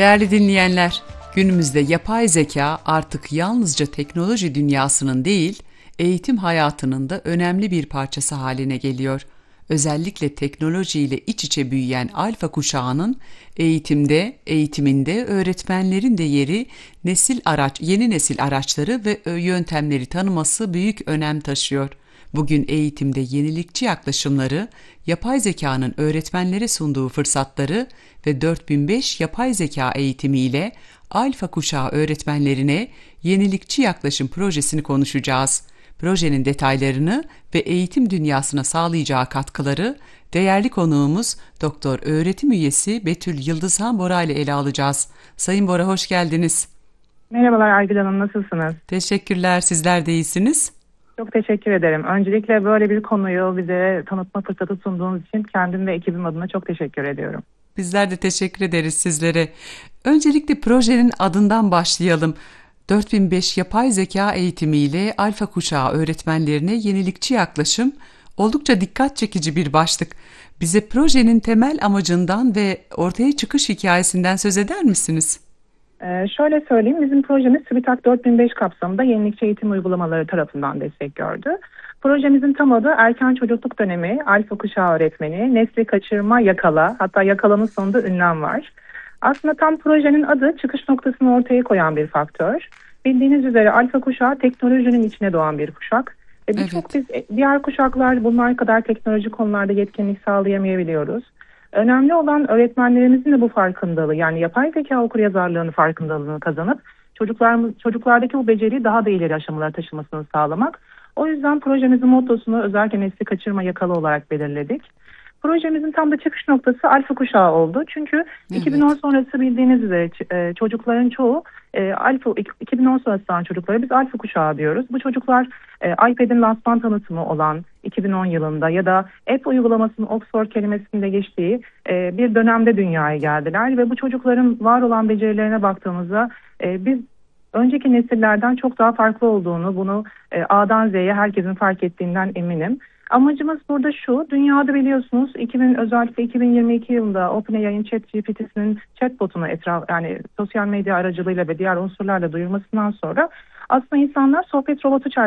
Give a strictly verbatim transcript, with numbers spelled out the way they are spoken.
Değerli dinleyenler, günümüzde yapay zeka artık yalnızca teknoloji dünyasının değil, eğitim hayatının da önemli bir parçası haline geliyor. Özellikle teknolojiyle iç içe büyüyen alfa kuşağının eğitimde, eğitiminde öğretmenlerin de yeri nesil araç, yeni nesil araçları ve yöntemleri tanıması büyük önem taşıyor. Bugün eğitimde yenilikçi yaklaşımları, yapay zekanın öğretmenlere sunduğu fırsatları ve dört bin beş yapay zeka eğitimiyle alfa kuşağı öğretmenlerine yenilikçi yaklaşım projesini konuşacağız. Projenin detaylarını ve eğitim dünyasına sağlayacağı katkıları değerli konuğumuz Doktor Öğretim Üyesi Betül Yıldızhan Bora ile ele alacağız. Sayın Bora, hoş geldiniz. Merhabalar Aygül Hanım, nasılsınız? Teşekkürler, sizler de iyisiniz. Çok teşekkür ederim. Öncelikle böyle bir konuyu bize tanıtma fırsatı sunduğunuz için kendim ve ekibim adına çok teşekkür ediyorum. Bizler de teşekkür ederiz sizlere. Öncelikle projenin adından başlayalım. dört bin beş yapay zeka eğitimiyle alfa kuşağı öğretmenlerine yenilikçi yaklaşım oldukça dikkat çekici bir başlık. Bize projenin temel amacından ve ortaya çıkış hikayesinden söz eder misiniz? Ee, şöyle söyleyeyim, bizim projemiz TÜBİTAK dört bin beş kapsamında yenilikçi eğitim uygulamaları tarafından destek gördü. Projemizin tam adı erken çocukluk dönemi, alfa kuşağı öğretmeni, nesli kaçırma yakala, hatta yakalanın sonunda ünlem var. Aslında tam projenin adı çıkış noktasını ortaya koyan bir faktör. Bildiğiniz üzere alfa kuşağı teknolojinin içine doğan bir kuşak. Ve birçok Evet. biz diğer kuşaklar bunlar kadar teknoloji konularda yetkinlik sağlayamayabiliyoruz. Önemli olan öğretmenlerimizin de bu farkındalığı, yani yapay zeka okuryazarlığını farkındalığını kazanıp çocuklarımız, çocuklardaki bu beceriyi daha da ileri aşamalara taşımasını sağlamak. O yüzden projemizin mottosunu özellikle nesli kaçırma yakalı olarak belirledik. Projemizin tam da çıkış noktası alfa kuşağı oldu. Çünkü evet. iki bin on sonrası bildiğiniz üzere çocukların çoğu e, alfa iki bin on sonrası olan çocuklara biz alfa kuşağı diyoruz. Bu çocuklar e, iPad'in lansman tanıtımı olan iki bin on yılında ya da App uygulamasının Oxford kelimesinde geçtiği e, bir dönemde dünyaya geldiler ve bu çocukların var olan becerilerine baktığımızda e, biz önceki nesillerden çok daha farklı olduğunu, bunu e, A'dan Z'ye herkesin fark ettiğinden eminim. Amacımız burada şu, dünyada biliyorsunuz iki bin özellikle iki bin yirmi iki yılında OpenAI'nin ChatGPT'sinin chatbotunu etraf yani sosyal medya aracılığıyla ve diğer unsurlarla duyurmasından sonra aslında insanlar sohbet robotu